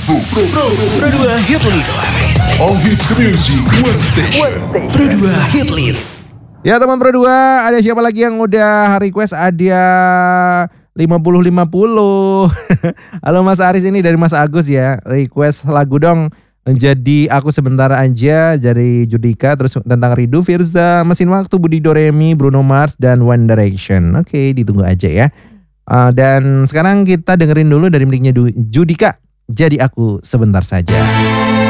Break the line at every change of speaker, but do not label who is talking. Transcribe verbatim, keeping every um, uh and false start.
Pro, Pro, Pro dua Hit List. All hits music, one station. Pro dua Hit List.
Ya teman Pro dua, ada siapa lagi yang udah request? Ada lima puluh lima puluh. Halo Mas Aris, ini dari Mas Agus ya. Request lagu dong. Jadi Aku Sebentar Aja dari Judika. Terus tentang Rindu, Firza, Mesin Waktu, Budi Doremi, Bruno Mars, dan One Direction. Oke, ditunggu aja ya. Uh, dan sekarang kita dengerin dulu dari miliknya Judika. Jadi Aku Sebentar Saja.